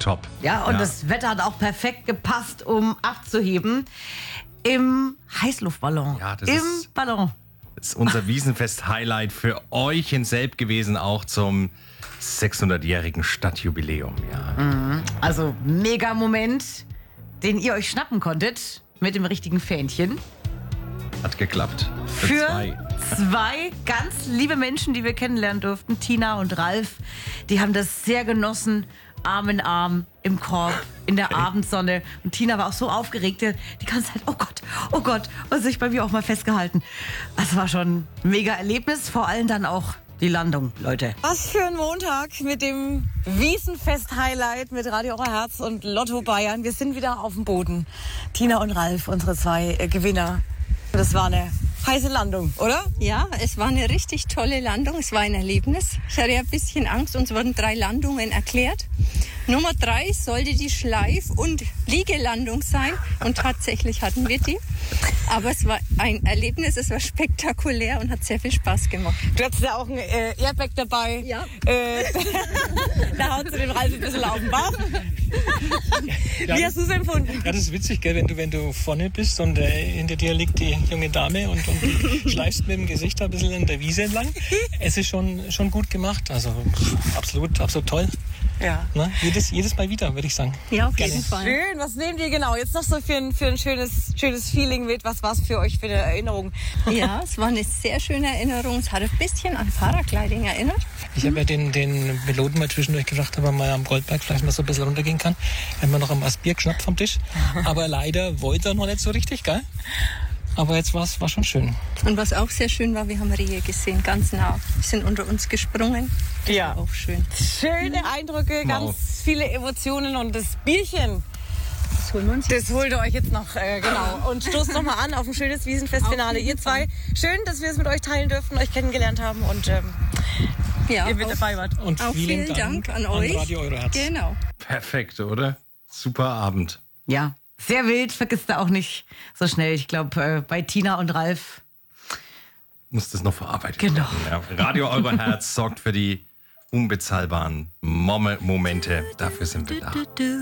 top. Ja, und das Wetter hat auch perfekt gepasst, um abzuheben. Im Heißluftballon. Ja, das Im ist- Ballon. Das ist unser Wiesenfest-Highlight für euch in Selb gewesen, auch zum 600-jährigen Stadtjubiläum. Ja. Also mega Moment, den ihr euch schnappen konntet mit dem richtigen Fähnchen. Hat geklappt. Für zwei. zwei ganz liebe Menschen, die wir kennenlernen durften, Tina und Ralf. Die haben das sehr genossen, Arm in Arm, im Korb, in der Abendsonne. Und Tina war auch so aufgeregt, die ganze Zeit, oh Gott, und sich bei mir auch mal festgehalten. Das war schon ein mega Erlebnis, vor allem dann auch die Landung, Leute. Was für ein Montag mit dem Wiesenfest-Highlight mit Radio Euer Herz und Lotto Bayern. Wir sind wieder auf dem Boden. Tina und Ralf, unsere zwei Gewinner. Das war eine heiße Landung, oder? Ja, es war eine richtig tolle Landung. Es war ein Erlebnis. Ich hatte ein bisschen Angst. Uns wurden 3 Landungen erklärt. Nummer 3 sollte die Schleif- und Liegelandung sein. Und tatsächlich hatten wir die. Aber es war ein Erlebnis. Es war spektakulär und hat sehr viel Spaß gemacht. Du hattest ja auch ein Airbag dabei. Ja. Da haut sie dem Ralf ein bisschen auf den Bauch. Wie hast du es empfunden? Ja, das ist witzig, gell? Wenn du vorne bist und hinter dir liegt die junge Dame und du schleifst mit dem Gesicht ein bisschen an der Wiese entlang. Es ist schon gut gemacht, also absolut toll. Ja. Ne? Jedes Mal wieder, würde ich sagen. Ja, auf Gerne. jeden Fall. Schön, was nehmt ihr genau jetzt noch so für ein schönes Feeling mit? Was war es für euch für eine Erinnerung? Ja, es war eine sehr schöne Erinnerung. Es hat ein bisschen an Paragliding erinnert. Ich habe ja den Piloten mal zwischendurch gefragt, ob er mal am Goldberg vielleicht mal so ein bisschen runtergehen kann. Haben wir noch ein Bier geschnappt vom Tisch. Aber leider wollte er noch nicht so richtig, gell? Aber jetzt war schon schön. Und was auch sehr schön war, wir haben Rehe gesehen, ganz nah. Die sind unter uns gesprungen. Das Ja. war auch schön. Schöne Eindrücke, Wow. ganz viele Emotionen und das Bierchen. Das holen wir uns Das holt ihr euch jetzt noch, genau. Und stoßt nochmal an auf ein schönes Wiesenfestfinale. Auf jeden Ihr zwei, schön, dass wir es mit euch teilen dürfen, euch kennengelernt haben und ja, ihr mit dabei wart. Und auch vielen Dank an euch. Radio Euro Herz. Genau. Perfekt, oder? Super Abend. Ja, sehr wild, vergisst du auch nicht so schnell. Ich glaube, bei Tina und Ralf. Muss das noch verarbeitet Genau. werden. Ja. Radio Euro Herz sorgt für die unbezahlbaren Momente. Dafür sind wir da.